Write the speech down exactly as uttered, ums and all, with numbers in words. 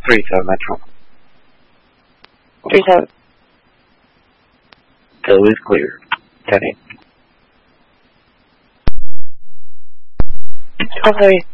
three seven Metro. three seven. Go is clear. ten eight. Oh, sorry.